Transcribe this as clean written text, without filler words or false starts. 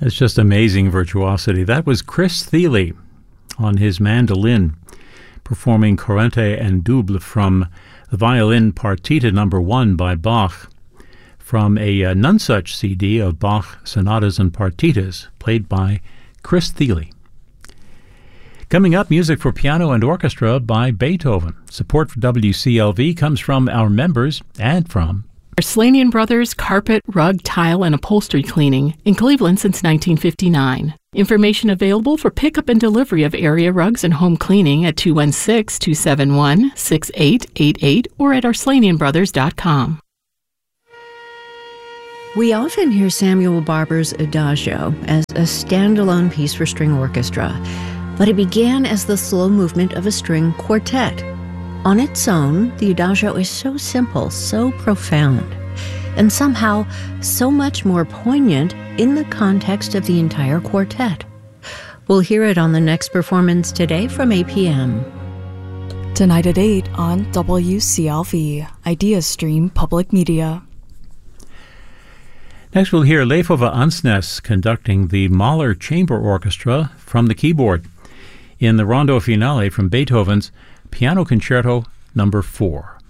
It's just amazing virtuosity. That was Chris Thile on his mandolin, performing Corrente and Double from the Violin Partita No. 1 by Bach, from a None Such CD of Bach Sonatas and Partitas, played by Chris Thile. Coming up, music for piano and orchestra by Beethoven. Support for WCLV comes from our members and from Arslanian Brothers Carpet, Rug, Tile, and Upholstery Cleaning in Cleveland since 1959. Information available for pickup and delivery of area rugs and home cleaning at 216-271-6888 or at arslanianbrothers.com. We often hear Samuel Barber's Adagio as a standalone piece for string orchestra, but it began as the slow movement of a string quartet. On its own, the Adagio is so simple, so profound, and somehow so much more poignant in the context of the entire quartet. We'll hear it on the next performance today from APM. Tonight at 8 on WCLV, Idea Stream Public Media. Next, we'll hear Leifova Ansnes conducting the Mahler Chamber Orchestra from the keyboard in the Rondo Finale from Beethoven's Piano Concerto No. 4.